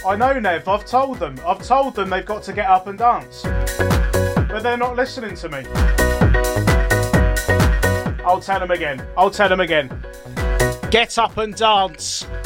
I know, Nev. I've told them. I've told them they've got to get up and dance. But they're not listening to me. I'll tell them again. Get up and dance.